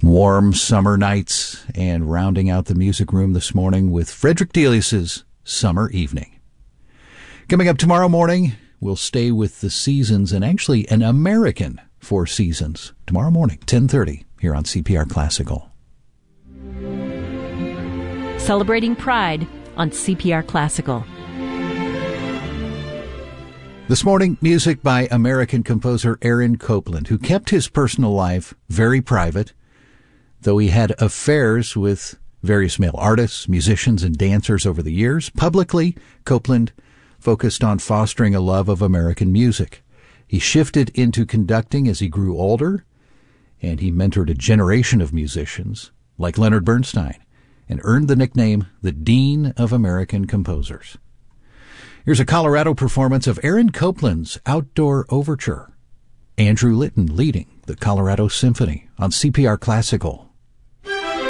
Warm summer nights, and rounding out the music room this morning with Frederick Delius's Summer Evening. Coming up tomorrow morning, we'll stay with the seasons and actually an American Four Seasons. Tomorrow morning, 10:30, here on CPR Classical. Celebrating Pride on CPR Classical. This morning, music by American composer Aaron Copland, who kept his personal life very private, though he had affairs with various male artists, musicians, and dancers over the years. Publicly, Copland focused on fostering a love of American music. He shifted into conducting as he grew older, and he mentored a generation of musicians like Leonard Bernstein and earned the nickname the Dean of American Composers. Here's a Colorado performance of Aaron Copland's Outdoor Overture. Andrew Litton leading the Colorado Symphony on CPR Classical.